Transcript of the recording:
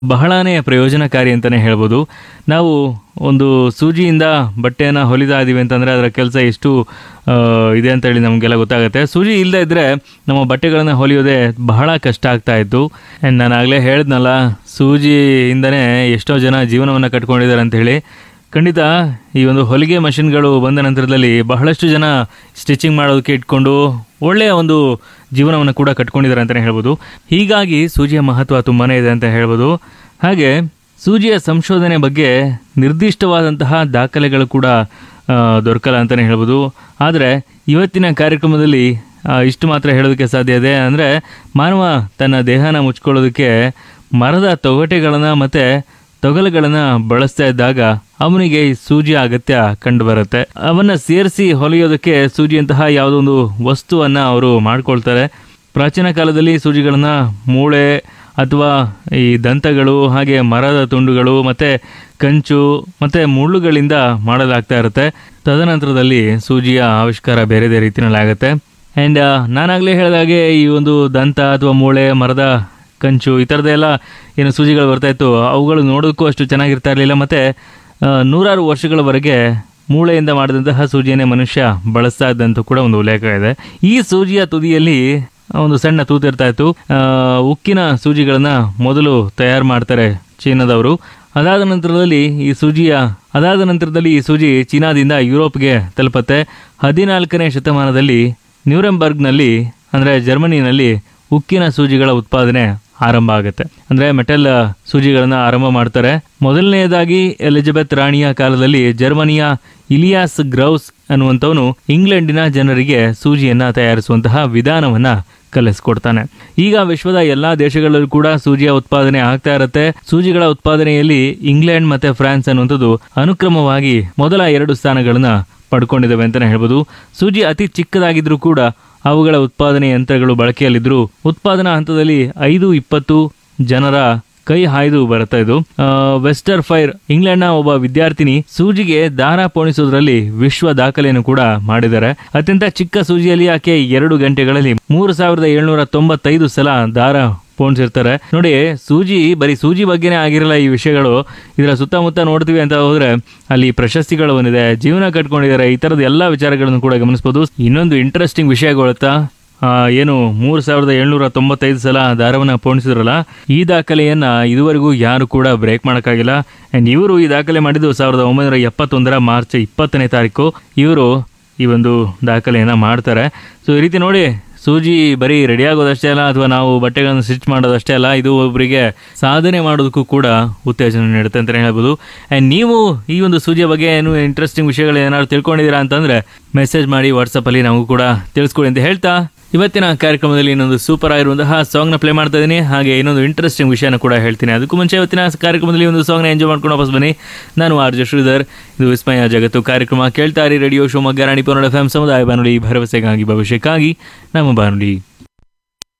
ಬಹಳಾನೇ ಪ್ರಯೋಜನಕಾರಿ ಅಂತಲೇ ಹೇಳ್ಬೋದು. ನಾವು ಒಂದು ಸೂಜಿಯಿಂದ ಬಟ್ಟೆಯನ್ನು ಹೊಲಿತಾ ಇದ್ದೀವಿ ಅಂತಂದರೆ ಅದರ ಕೆಲಸ ಎಷ್ಟು ಇದೆ ಅಂತೇಳಿ ನಮಗೆಲ್ಲ ಗೊತ್ತಾಗುತ್ತೆ. ಸೂಜಿ ಇಲ್ಲದೇ ಇದ್ದರೆ ನಮ್ಮ ಬಟ್ಟೆಗಳನ್ನು ಹೊಲಿಯೋದೇ ಬಹಳ ಕಷ್ಟ ಆಗ್ತಾ ಇತ್ತು. ಆ್ಯಂಡ್ ನಾನು ಆಗಲೇ ಹೇಳಿದ್ನಲ್ಲ, ಸೂಜಿಯಿಂದನೇ ಎಷ್ಟೋ ಜನ ಜೀವನವನ್ನು ಕಟ್ಕೊಂಡಿದ್ದಾರೆ ಅಂಥೇಳಿ. ಖಂಡಿತ ಈ ಒಂದು ಹೊಲಿಗೆ ಮಷಿನ್ಗಳು ಬಂದ ನಂತರದಲ್ಲಿ ಬಹಳಷ್ಟು ಜನ ಸ್ಟಿಚಿಂಗ್ ಮಾಡೋದಕ್ಕೆ ಇಟ್ಕೊಂಡು ಒಳ್ಳೆಯ ಒಂದು ಜೀವನವನ್ನು ಕೂಡ ಕಟ್ಕೊಂಡಿದ್ದಾರೆ ಅಂತಲೇ ಹೇಳ್ಬೋದು. ಹೀಗಾಗಿ ಸೂಜಿಯ ಮಹತ್ವ ತುಂಬಾ ಇದೆ ಅಂತ ಹೇಳ್ಬೋದು. ಹಾಗೆ ಸೂಜಿಯ ಸಂಶೋಧನೆ ಬಗ್ಗೆ ನಿರ್ದಿಷ್ಟವಾದಂತಹ ದಾಖಲೆಗಳು ಕೂಡ ದೊರಕಲ್ಲ ಅಂತಲೇ ಹೇಳ್ಬೋದು. ಆದರೆ ಇವತ್ತಿನ ಕಾರ್ಯಕ್ರಮದಲ್ಲಿ ಇಷ್ಟು ಮಾತ್ರ ಹೇಳೋದಕ್ಕೆ ಸಾಧ್ಯ ಇದೆ. ಅಂದರೆ ಮಾನವ ತನ್ನ ದೇಹನ ಮುಚ್ಕೊಳ್ಳೋದಕ್ಕೆ ಮರದ ತೊಗಟೆಗಳನ್ನು ಮತ್ತು ತೊಗಲುಗಳನ್ನು ಬಳಸ್ತಾ ಇದ್ದಾಗ ಅವನಿಗೆ ಈ ಸೂಜಿಯ ಅಗತ್ಯ ಕಂಡು ಬರುತ್ತೆ. ಅವನ್ನ ಸೇರಿಸಿ ಹೊಲಿಯೋದಕ್ಕೆ ಸೂಜಿಯಂತಹ ಯಾವುದೋ ಒಂದು ವಸ್ತುವನ್ನು ಅವರು ಮಾಡ್ಕೊಳ್ತಾರೆ. ಪ್ರಾಚೀನ ಕಾಲದಲ್ಲಿ ಸೂಜಿಗಳನ್ನು ಮೂಳೆ ಅಥವಾ ಈ ದಂತಗಳು, ಹಾಗೆ ಮರದ ತುಂಡುಗಳು ಮತ್ತು ಕಂಚು ಮತ್ತು ಮುಳ್ಳುಗಳಿಂದ ಮಾಡಲಾಗ್ತಾ ಇರುತ್ತೆ. ತದನಂತರದಲ್ಲಿ ಸೂಜಿಯ ಆವಿಷ್ಕಾರ ಬೇರೆ ಬೇರೆ ರೀತಿಯಲ್ಲಿ ಆಗುತ್ತೆ. ಆ್ಯಂಡ್ ನಾನಾಗಲೇ ಹೇಳಿದಾಗೆ ಈ ಒಂದು ದಂತ ಅಥವಾ ಮೂಳೆ, ಮರದ ಕಂಚು ಈ ಥರದ್ದೆಲ್ಲ ಏನು ಸೂಜಿಗಳು ಬರ್ತಾಯಿತ್ತು, ಅವುಗಳು ನೋಡೋದಕ್ಕೂ ಅಷ್ಟು ಚೆನ್ನಾಗಿರ್ತಾ ಇರಲಿಲ್ಲ. ಮತ್ತು ನೂರಾರು ವರ್ಷಗಳವರೆಗೆ ಮೂಳೆಯಿಂದ ಮಾಡಿದಂತಹ ಸೂಜಿಯನ್ನೇ ಮನುಷ್ಯ ಬಳಸ್ತಾ ಇದ್ದಂತೂ ಕೂಡ ಒಂದು ಉಲ್ಲೇಖ ಇದೆ. ಈ ಸೂಜಿಯ ತುದಿಯಲ್ಲಿ ಒಂದು ಸಣ್ಣ ತೂತಿರ್ತಾ ಇತ್ತು. ಉಕ್ಕಿನ ಸೂಜಿಗಳನ್ನು ಮೊದಲು ತಯಾರು ಮಾಡ್ತಾರೆ ಚೀನಾದವರು. ಅದಾದ ನಂತರದಲ್ಲಿ ಈ ಸೂಜಿ ಚೀನಾದಿಂದ ಯುರೋಪ್ಗೆ ತಲುಪತ್ತೆ. 14ನೇ ಶತಮಾನದಲ್ಲಿ ನ್ಯೂರೆಂಬರ್ಗ್ನಲ್ಲಿ ಅಂದರೆ ಜರ್ಮನಿನಲ್ಲಿ ಉಕ್ಕಿನ ಸೂಜಿಗಳ ಉತ್ಪಾದನೆ ಆರಂಭ ಆಗುತ್ತೆ. ಅಂದರೆ ಮೆಟಲ್ ಸೂಜಿಗಳನ್ನು ಆರಂಭ ಮಾಡ್ತಾರೆ. ಮೊದಲನೆಯದಾಗಿ ಎಲಿಜಬೆತ್ ರಾಣಿಯ ಕಾಲದಲ್ಲಿ ಜರ್ಮನಿಯ ಇಲಿಯಾಸ್ ಗ್ರೌಸ್ ಅನ್ನುವಂಥವನು ಇಂಗ್ಲೆಂಡಿನ ಜನರಿಗೆ ಸೂಜಿಯನ್ನು ತಯಾರಿಸುವಂತಹ ವಿಧಾನವನ್ನು ಕಲಿಸ್ಕೊಡ್ತಾನೆ. ಈಗ ವಿಶ್ವದ ಎಲ್ಲ ದೇಶಗಳಲ್ಲೂ ಕೂಡ ಸೂಜಿಯ ಉತ್ಪಾದನೆ ಆಗ್ತಾ ಇರುತ್ತೆ. ಸೂಜಿಗಳ ಉತ್ಪಾದನೆಯಲ್ಲಿ ಇಂಗ್ಲೆಂಡ್ ಮತ್ತು ಫ್ರಾನ್ಸ್ ಅನ್ನುವಂಥದ್ದು ಅನುಕ್ರಮವಾಗಿ ಮೊದಲ 2 ಸ್ಥಾನಗಳನ್ನು ಪಡ್ಕೊಂಡಿದ್ದಾವೆ ಅಂತಲೇ ಹೇಳ್ಬೋದು. ಸೂಜಿ ಅತಿ ಚಿಕ್ಕದಾಗಿದ್ರೂ ಕೂಡ ಅವುಗಳ ಉತ್ಪಾದನೆ ಯಂತ್ರಗಳು ಬಳಕೆಯಲ್ಲಿದ್ದರೂ ಉತ್ಪಾದನಾ ಹಂತದಲ್ಲಿ 5-20 ಜನರ ಕೈ ಹಾಯ್ದು ಬರುತ್ತಾ ಇದು. ವೆಸ್ಟರ್ ಫೈರ್ ಇಂಗ್ಲೆಂಡ್ನ ಒಬ್ಬ ವಿದ್ಯಾರ್ಥಿನಿ ಸೂಜಿಗೆ ದಾರ ಪೋಣಿಸೋದ್ರಲ್ಲಿ ವಿಶ್ವ ದಾಖಲೆಯನ್ನು ಕೂಡ ಮಾಡಿದ್ದಾರೆ. ಅತ್ಯಂತ ಚಿಕ್ಕ ಸೂಜಿಯಲ್ಲಿ ಆಕೆ 2 ಗಂಟೆಗಳಲ್ಲಿ 3795 ಸಲ ದಾರ ಪೋಣಿಸಿರ್ತಾರೆ. ನೋಡಿ, ಬರೀ ಸೂಜಿ ಬಗ್ಗೆನೇ ಆಗಿರಲ್ಲ ಈ ವಿಷಯಗಳು. ಇದರ ಸುತ್ತಮುತ್ತ ನೋಡ್ತೀವಿ ಅಂತ ಹೋದ್ರೆ ಅಲ್ಲಿ ಪ್ರಶಸ್ತಿಗಳು ಬಂದಿದೆ, ಜೀವನ ಕಟ್ಕೊಂಡಿದ್ದಾರೆ, ಈ ಥರದ ಎಲ್ಲ ವಿಚಾರಗಳನ್ನು ಕೂಡ ಗಮನಿಸಬಹುದು. ಇನ್ನೊಂದು ಇಂಟ್ರೆಸ್ಟಿಂಗ್ ವಿಷಯ ಗೊತ್ತಾ, ಏನು 3795 ಸಲ ದಾರವನ್ನು ಪೋಣಿಸಿದ್ರಲ್ಲ, ಈ ದಾಖಲೆಯನ್ನ ಇದುವರೆಗೂ ಯಾರು ಕೂಡ ಬ್ರೇಕ್ ಮಾಡೋಕ್ಕಾಗಿಲ್ಲ. ಆ್ಯಂಡ್ ಇವರು ಈ ದಾಖಲೆ ಮಾಡಿದ್ದು 1971 ಮಾರ್ಚ್ 20ನೇ ತಾರೀಕು ಇವರು ಈ ಒಂದು ದಾಖಲೆಯನ್ನು ಮಾಡ್ತಾರೆ. ಸೊ ಈ ರೀತಿ ನೋಡಿ, ಸೂಜಿ ಬರೀ ರೆಡಿ ಆಗೋದಷ್ಟೇ ಅಲ್ಲ, ಅಥವಾ ನಾವು ಬಟ್ಟೆಗಳನ್ನು ಸ್ಟಿಚ್ ಮಾಡೋದಷ್ಟೇ ಅಲ್ಲ, ಇದು ಒಬ್ಬರಿಗೆ ಸಾಧನೆ ಮಾಡೋದಕ್ಕೂ ಕೂಡ ಉತ್ತೇಜನ ನೀಡುತ್ತೆ ಅಂತಲೇ ಹೇಳ್ಬೋದು. ಆ್ಯಂಡ್ ನೀವು ಈ ಒಂದು ಸೂಜಿಯ ಬಗ್ಗೆ ಏನು ಇಂಟ್ರೆಸ್ಟಿಂಗ್ ವಿಷಯಗಳು ಏನಾದ್ರು ತಿಳ್ಕೊಂಡಿದ್ದೀರಾ ಅಂತಂದರೆ ಮೆಸೇಜ್ ಮಾಡಿ ವಾಟ್ಸಪ್ಪಲ್ಲಿ ನಮಗೂ ಕೂಡ ತಿಳಿಸ್ಕೊಡಿ ಅಂತ ಹೇಳ್ತಾ ಇವತ್ತಿನ ಕಾರ್ಯಕ್ರಮದಲ್ಲಿ ಇನ್ನೊಂದು ಸೂಪರ್ ಆಗಿರುವಂತಹ ಸಾಂಗ್ನ ಪ್ಲೇ ಮಾಡ್ತಾ ಇದ್ದೀನಿ. ಹಾಗೆ ಇನ್ನೊಂದು ಇಂಟ್ರೆಸ್ಟಿಂಗ್ ವಿಷಯನ ಕೂಡ ಹೇಳ್ತೀನಿ. ಅದಕ್ಕೂ ಮುಂಚೆ ಇವತ್ತಿನ ಕಾರ್ಯಕ್ರಮದಲ್ಲಿ ಒಂದು ಸಾಂಗ್ನ ಎಂಜಾಯ್ ಮಾಡ್ಕೊಂಡು ವಾಪಸ್ ಬನ್ನಿ. ನಾನು RJ ಶ್ರೀಧರ್, ಇದು ವಿಸ್ಮಯ ಜಗತ್ತು ಕಾರ್ಯಕ್ರಮ. ಕೇಳ್ತಾ ಇರಿ ರೇಡಿಯೋ ಶಿವಮೊಗ್ಗ 90.1 FM ಸಮುದಾಯ ಬಾನುಲಿ, ಭರವಸೆಗಾಗಿ ಭವಿಷ್ಯಕ್ಕಾಗಿ ನಮ್ಮ ಬಾನುಲಿ.